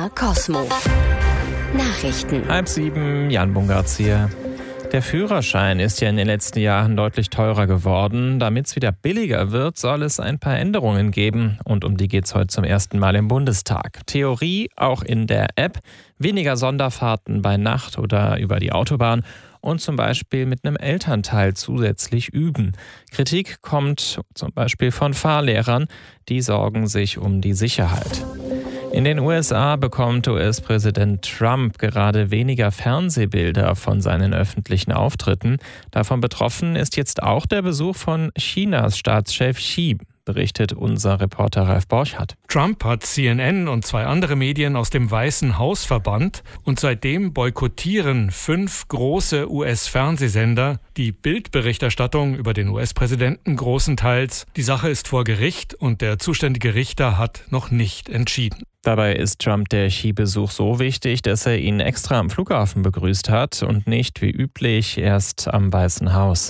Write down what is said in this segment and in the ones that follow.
MDR Cosmo. Nachrichten. 6:30, Jan Bungartz hier. Der Führerschein ist ja in den letzten Jahren deutlich teurer geworden. Damit es wieder billiger wird, soll es ein paar Änderungen geben. Und um die geht es heute zum ersten Mal im Bundestag. Theorie auch in der App, weniger Sonderfahrten bei Nacht oder über die Autobahn und zum Beispiel mit einem Elternteil zusätzlich üben. Kritik kommt zum Beispiel von Fahrlehrern, die sorgen sich um die Sicherheit. In den USA bekommt US-Präsident Trump gerade weniger Fernsehbilder von seinen öffentlichen Auftritten. Davon betroffen ist jetzt auch der Besuch von Chinas Staatschef Xi, berichtet unser Reporter Ralf Borchardt. Trump hat CNN und 2 andere Medien aus dem Weißen Haus verbannt und seitdem boykottieren 5 große US-Fernsehsender die Bildberichterstattung über den US-Präsidenten großenteils. Die Sache ist vor Gericht und der zuständige Richter hat noch nicht entschieden. Dabei ist Trump der Xi-Besuch so wichtig, dass er ihn extra am Flughafen begrüßt hat und nicht wie üblich erst am Weißen Haus.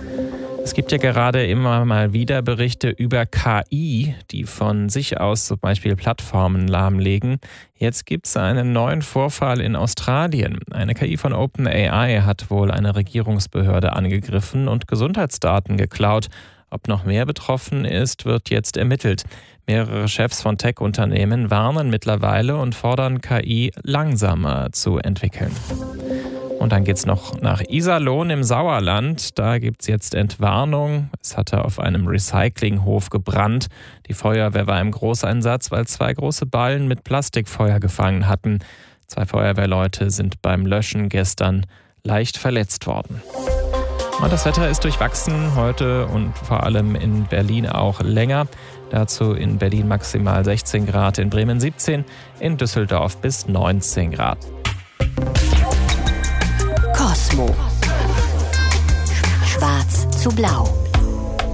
Es gibt ja gerade immer mal wieder Berichte über KI, die von sich aus zum Beispiel Plattformen lahmlegen. Jetzt gibt es einen neuen Vorfall in Australien. Eine KI von OpenAI hat wohl eine Regierungsbehörde angegriffen und Gesundheitsdaten geklaut. Ob noch mehr betroffen ist, wird jetzt ermittelt. Mehrere Chefs von Tech-Unternehmen warnen mittlerweile und fordern, KI langsamer zu entwickeln. Und dann geht's noch nach Iserlohn im Sauerland. Da gibt's jetzt Entwarnung. Es hatte auf einem Recyclinghof gebrannt. Die Feuerwehr war im Großeinsatz, weil 2 große Ballen mit Plastikfeuer gefangen hatten. 2 Feuerwehrleute sind beim Löschen gestern leicht verletzt worden. Und das Wetter ist durchwachsen heute und vor allem in Berlin auch länger. Dazu in Berlin maximal 16 Grad, in Bremen 17, in Düsseldorf bis 19 Grad. Cosmo. Schwarz zu blau.